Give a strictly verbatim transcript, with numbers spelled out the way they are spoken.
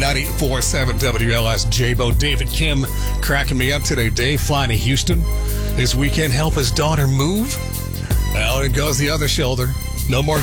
ninety-four point seven W L S J-Bo. David Kim cracking me up today. Dave flying to Houston this weekend, help his daughter move. Well, it goes the other shoulder. No more